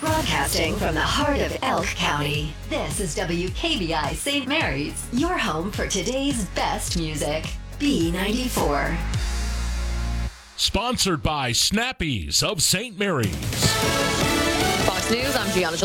Broadcasting from the heart of Elk County, this is WKBI St. Mary's, your home for today's best music. B94. Sponsored by Snappies of St. Mary's. Fox News, I'm Gianna